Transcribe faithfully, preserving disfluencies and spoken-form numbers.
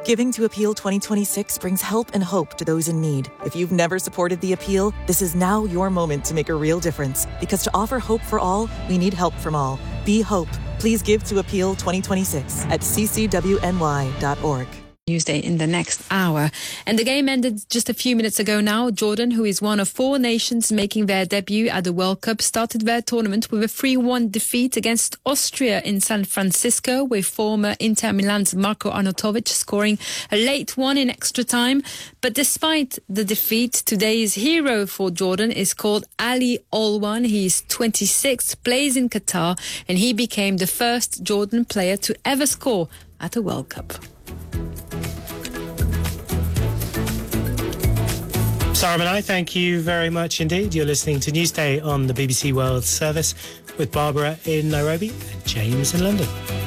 Giving to Appeal twenty twenty-six brings help and hope to those in need. If you've never supported the Appeal, this is now your moment to make a real difference. Because to offer hope for all, we need help from all. Be hope. Please give to Appeal twenty twenty-six at c c w n y dot org. Newsday in the next hour. And the game ended just a few minutes ago now. Jordan, who is one of four nations making their debut at the World Cup, started their tournament with a three one defeat against Austria in San Francisco, with former Inter Milan's Marko Arnautovic scoring a late one in extra time. But despite the defeat, today's hero for Jordan is called Ali Olwan. He's twenty-six, plays in Qatar, and he became the first Jordan player to ever score at a World Cup. Sarah and I, thank you very much indeed. You're listening to Newsday on the B B C World Service with Barbara in Nairobi and James in London.